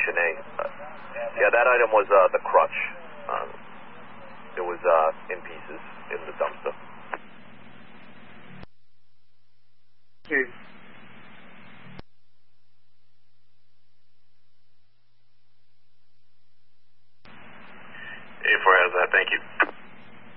Station A. Yeah, that item was the crutch. It was in pieces in the dumpster. Okay. A4 has that, thank you.